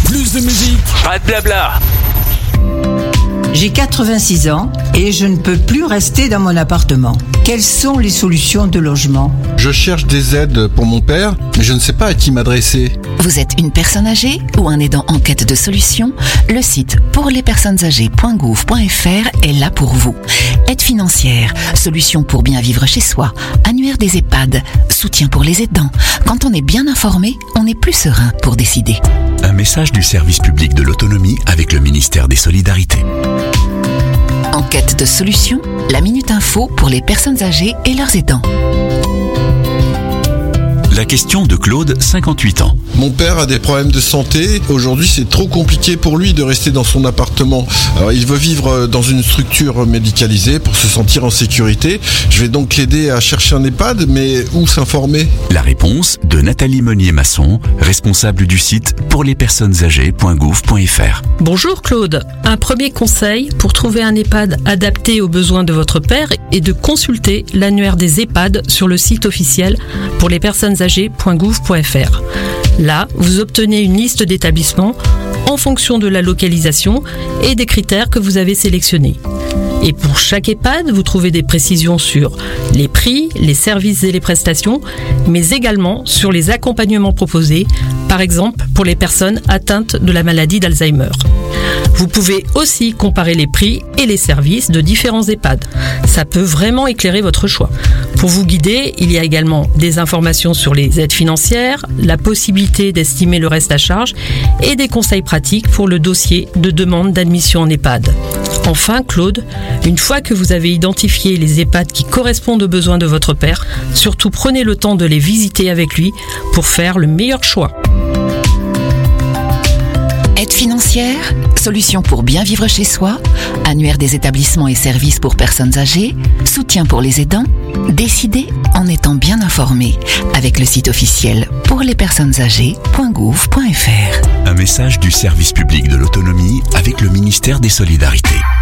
Plus de musique, pas de blabla. J'ai 86 ans et je ne peux plus rester dans mon appartement. Quelles sont les solutions de logement ? Je cherche des aides pour mon père, mais je ne sais pas à qui m'adresser. Vous êtes une personne âgée ou un aidant en quête de solutions ? Le site pourlespersonnesâgées.gouv.fr est là pour vous. Aide financière, solutions pour bien vivre chez soi, annuaire des EHPAD, soutien pour les aidants. Quand on est bien informé, on est plus serein pour décider. Un message du service public de l'autonomie avec le ministère des Solidarités. En quête de solutions, la Minute Info pour les personnes âgées et leurs aidants. La question de Claude, 58 ans. Mon père a des problèmes de santé. Aujourd'hui, c'est trop compliqué pour lui de rester dans son appartement. Alors, il veut vivre dans une structure médicalisée pour se sentir en sécurité. Je vais donc l'aider à chercher un EHPAD, mais où s'informer ? La réponse de Nathalie Meunier-Masson, responsable du site pourlespersonnesâgées.gouv.fr. Bonjour Claude. Un premier conseil pour trouver un EHPAD adapté aux besoins de votre père est de consulter l'annuaire des EHPAD sur le site officiel pour les personnes âgées.gouv.fr. Là, vous obtenez une liste d'établissements en fonction de la localisation et des critères que vous avez sélectionnés. Et pour chaque EHPAD, vous trouvez des précisions sur les prix, les services et les prestations, mais également sur les accompagnements proposés, par exemple pour les personnes atteintes de la maladie d'Alzheimer. Vous pouvez aussi comparer les prix et les services de différents EHPAD. Ça peut vraiment éclairer votre choix. Pour vous guider, il y a également des informations sur les aides financières, la possibilité d'estimer le reste à charge et des conseils pratiques pour le dossier de demande d'admission en EHPAD. Enfin, Claude, une fois que vous avez identifié les EHPAD qui correspondent aux besoins de votre père, surtout prenez le temps de les visiter avec lui pour faire le meilleur choix. Aide financière, solutions pour bien vivre chez soi, annuaire des établissements et services pour personnes âgées, soutien pour les aidants. Décidez en étant bien informé avec le site officiel pourlespersonnesâgées.gouv.fr. Un message du service public de l'autonomie avec le ministère des Solidarités.